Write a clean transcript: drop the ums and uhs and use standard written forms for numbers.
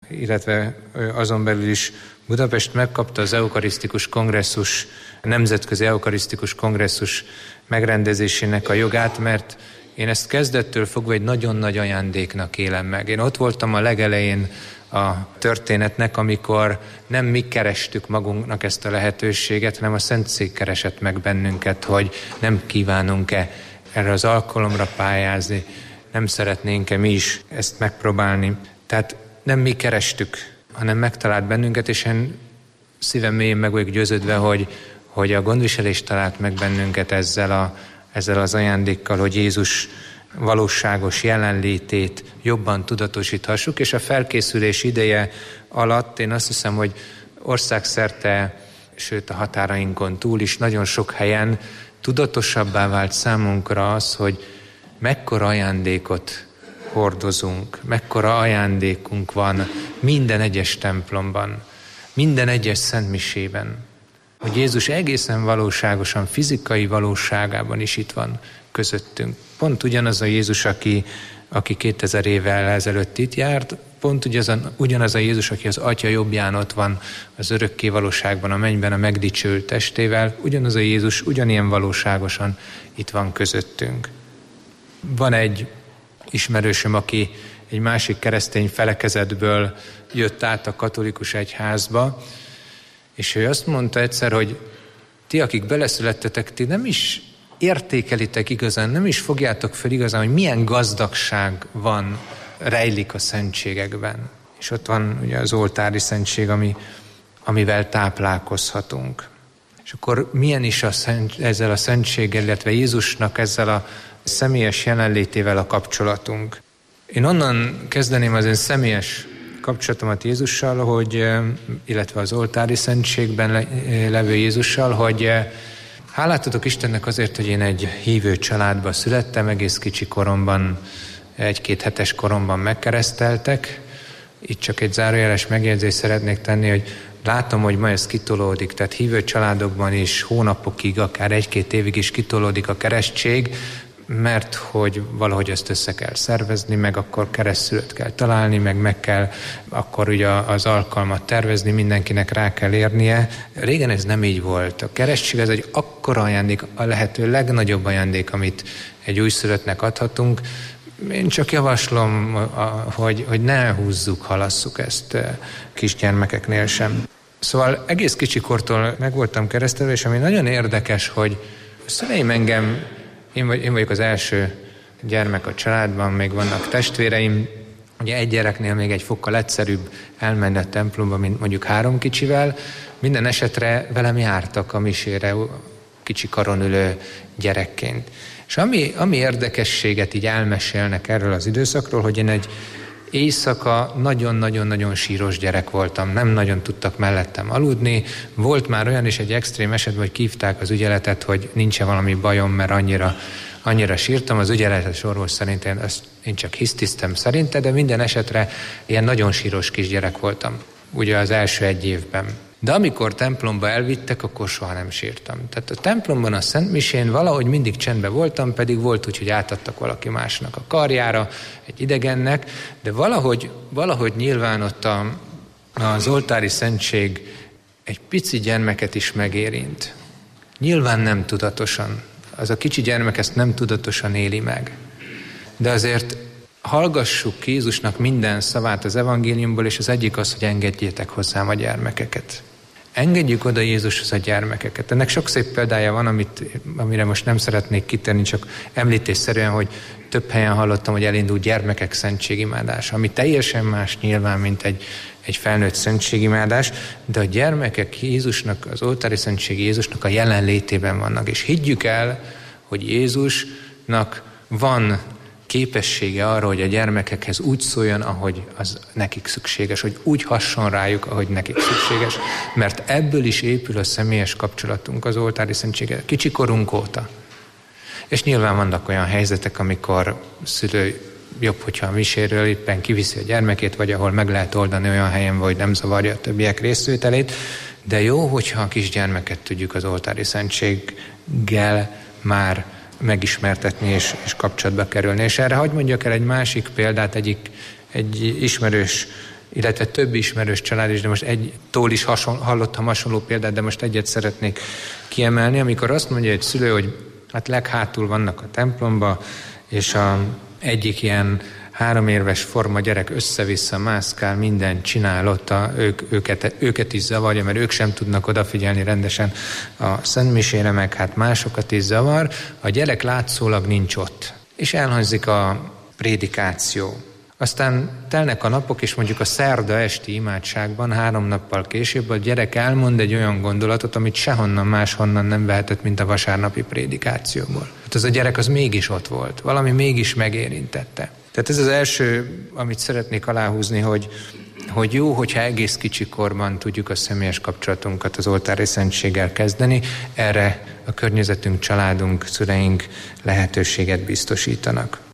illetve azon belül is Budapest megkapta az eukarisztikus kongresszus, a Nemzetközi Eukarisztikus Kongresszus megrendezésének a jogát, mert én ezt kezdettől fogva egy nagyon nagy ajándéknak élem meg. Én ott voltam a legelején a történetnek, amikor nem mi kerestük magunknak ezt a lehetőséget, hanem a Szentszék keresett meg bennünket, hogy nem kívánunk-e erre az alkalomra pályázni, nem szeretnénk-e mi is ezt megpróbálni. Tehát nem mi kerestük, hanem megtalált bennünket, és én szívem mélyén meg vagyok győződve, hogy a gondviselés talált meg bennünket ezzel az ajándékkal, hogy Jézus valóságos jelenlétét jobban tudatosíthassuk, és a felkészülés ideje alatt én azt hiszem, hogy országszerte, sőt a határainkon túl is nagyon sok helyen tudatosabbá vált számunkra az, hogy mekkora ajándékot hordozunk, mekkora ajándékunk van minden egyes templomban, minden egyes szentmisében, hogy Jézus egészen valóságosan, fizikai valóságában is itt van közöttünk. Pont ugyanaz a Jézus, aki 2000 évvel ezelőtt itt járt, pont ugyanaz a Jézus, aki az Atya jobbján ott van az örökké valóságban, a mennyben a megdicsőült testével, ugyanaz a Jézus ugyanilyen valóságosan itt van közöttünk. Van egy ismerősöm, aki egy másik keresztény felekezetből jött át a katolikus egyházba, és ő azt mondta egyszer, hogy ti, akik beleszülettetek, ti nem is értékelitek igazán, nem is fogjátok fel igazán, hogy milyen gazdagság rejlik a szentségekben. És ott van ugye az oltári szentség, amivel táplálkozhatunk. És akkor milyen is ezzel a szentséggel, illetve Jézusnak ezzel a személyes jelenlétével a kapcsolatunk. Én onnan kezdeném az én személyes kapcsolatomat Jézussal, illetve az oltári szentségben levő Jézussal, hogy hálát Istennek azért, hogy én egy hívő családba születtem, egész kicsi koromban, 1-2 hetes koromban megkereszteltek. Itt csak egy zárójeles megjegyzést szeretnék tenni, hogy látom, hogy ma ez kitolódik, tehát hívő családokban is hónapokig, akár 1-2 évig is kitolódik a keresztség, mert hogy valahogy ezt össze kell szervezni, meg akkor keresztszülőt kell találni, meg kell akkor ugye az alkalmat tervezni, mindenkinek rá kell érnie. Régen ez nem így volt. A keresztség ez egy akkora ajándék, a lehető legnagyobb ajándék, amit egy újszülöttnek adhatunk. Én csak javaslom, hogy ne húzzuk, halasszuk ezt kisgyermekeknél sem. Szóval egész kicsikortól meg voltam keresztelve, és ami nagyon érdekes, hogy szüleim engem, én vagyok az első gyermek a családban, még vannak testvéreim, ugye egy gyereknél még egy fokkal egyszerűbb elmenni a templomba, mint mondjuk 3 kicsivel. Minden esetre velem jártak a misére kicsi karon ülő gyerekként. És ami érdekességet így elmesélnek erről az időszakról, hogy én egy éjszaka nagyon-nagyon-nagyon síros gyerek voltam, nem nagyon tudtak mellettem aludni. Volt már olyan is egy extrém esetben, hogy hívták az ügyeletet, hogy nincs-e valami bajom, mert annyira sírtam. Az ügyeletes orvos szerint én csak hisztiztem szerinte, de minden esetre ilyen nagyon síros kisgyerek voltam, ugye az első 1 évben. De amikor templomba elvittek, akkor soha nem sírtam. Tehát a templomban, a Szentmisén valahogy mindig csendben voltam, pedig volt úgy, hogy átadtak valaki másnak a karjára, egy idegennek, de valahogy nyilván ott az oltári szentség egy pici gyermeket is megérint. Nyilván nem tudatosan. Az a kicsi gyermek ezt nem tudatosan éli meg. De azért hallgassuk ki Jézusnak minden szavát az evangéliumból, és az egyik az, hogy engedjétek hozzám a gyermekeket. Engedjük oda Jézushoz a gyermekeket. Ennek sok szép példája van, amire most nem szeretnék kitérni, csak említésszerűen, hogy több helyen hallottam, hogy elindult gyermekek szentségimádása, ami teljesen más nyilván, mint egy felnőtt szentségimádás, de a gyermekek Jézusnak, az oltári szentség Jézusnak a jelenlétében vannak, és higgyük el, hogy Jézusnak van képessége arra, hogy a gyermekekhez úgy szóljon, ahogy az nekik szükséges, hogy úgy hasson rájuk, ahogy nekik szükséges, mert ebből is épül a személyes kapcsolatunk az oltári szentséggel kicsikorunk óta. És nyilván vannak olyan helyzetek, amikor szülő jobb, hogyha a miséről éppen kiviszi a gyermekét, vagy ahol meg lehet oldani olyan helyen, hogy nem zavarja a többiek részvételét, de jó, hogyha a kisgyermeket tudjuk az oltári szentséggel már megismertetni és kapcsolatba kerülni. És erre hadd mondjak el egy másik példát, egy ismerős illetve több ismerős család is, de most egytől is hallottam hasonló példát, de most egyet szeretnék kiemelni, amikor azt mondja egy szülő, hogy hát leghátul vannak a templomba, és egyik ilyen 3 éves forma gyerek össze-vissza mászkál, mindent csinál ott, őket is zavarja, mert ők sem tudnak odafigyelni rendesen a szentmisére, meg hát másokat is zavar. A gyerek látszólag nincs ott, és elhangzik a prédikáció. Aztán telnek a napok, és mondjuk a szerda esti imádságban 3 nappal később a gyerek elmond egy olyan gondolatot, amit sehonnan máshonnan nem vehetett, mint a vasárnapi prédikációból. Hát az a gyerek az mégis ott volt, valami mégis megérintette. Tehát ez az első, amit szeretnék aláhúzni, hogy jó, hogyha egész kicsi korban tudjuk a személyes kapcsolatunkat az oltári szentséggel kezdeni, erre a környezetünk, családunk, szüleink lehetőséget biztosítanak.